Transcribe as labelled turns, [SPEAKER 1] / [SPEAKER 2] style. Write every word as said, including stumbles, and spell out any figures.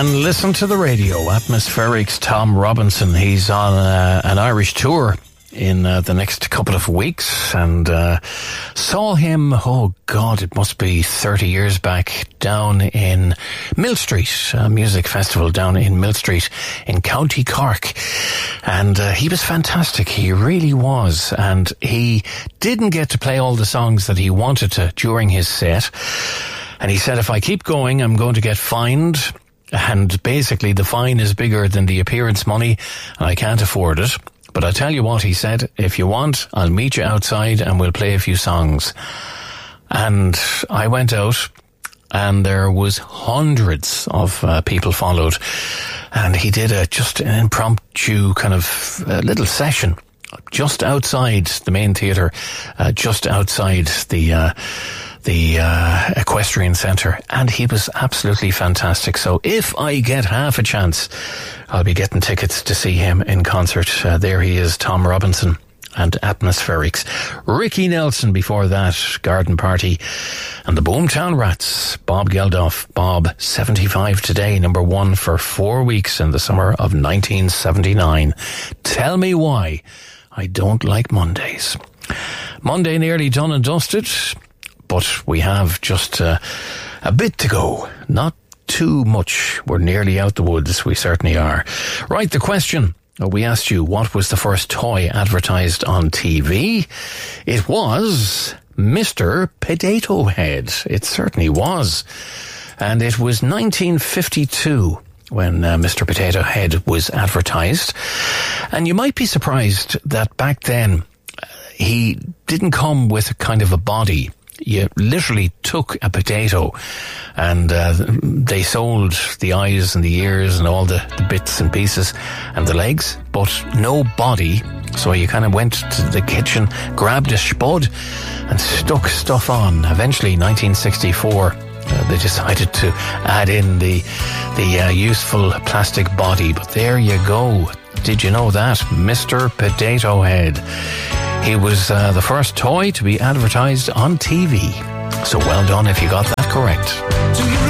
[SPEAKER 1] And listen to the radio. Atmospherics Tom Robinson. He's on uh, an Irish tour in uh, the next couple of weeks, and uh, saw him, oh God, it must be thirty years back, down in Mill Street, a music festival down in Mill Street in County Cork. And uh, he was fantastic. He really was. And he didn't get to play all the songs that he wanted to during his set. And he said, if I keep going, I'm going to get fined. And basically the fine is bigger than the appearance money, and I can't afford it. But I'll tell you what, he said, if you want, I'll meet you outside and we'll play a few songs. And I went out, and there was hundreds of uh, people followed. And he did a just an impromptu kind of uh, little session just outside the main theatre, uh, just outside the uh, the uh, equestrian centre, and he was absolutely fantastic. So if I get half a chance, I'll be getting tickets to see him in concert. Uh, there he is, Tom Robinson and Atmospherics. Ricky Nelson before that, Garden Party, and the Boomtown Rats, Bob Geldof. Bob, seventy-five today, number one for four weeks in the summer of nineteen seventy-nine. Tell me why I don't like Mondays. Monday nearly done and dusted, but we have just uh, a bit to go. Not too much. We're nearly out the woods. We certainly are. Right, the question. We asked you, what was the first toy advertised on T V? It was Mister Potato Head. It certainly was. And it was nineteen fifty-two when uh, Mister Potato Head was advertised. And you might be surprised that back then uh, he didn't come with a kind of a body. You literally took a potato, and uh, they sold the eyes and the ears and all the, the bits and pieces and the legs, but no body. So you kind of went to the kitchen, grabbed a spud and stuck stuff on. Eventually, nineteen sixty-four, uh, they decided to add in the the uh, useful plastic body. But there you go. Did you know that? Mister Potato Head. He was uh, the first toy to be advertised on T V. So well done if you got that correct.